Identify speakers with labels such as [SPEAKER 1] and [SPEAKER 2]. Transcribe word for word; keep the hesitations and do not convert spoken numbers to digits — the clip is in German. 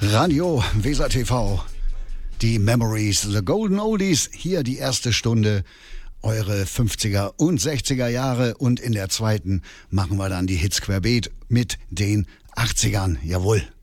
[SPEAKER 1] Radio Weser T V, die Memories, the Golden Oldies, hier die erste Stunde, eure fünfziger und sechziger Jahre, und in der zweiten machen wir dann die Hits querbeet mit den achtzigern, jawohl.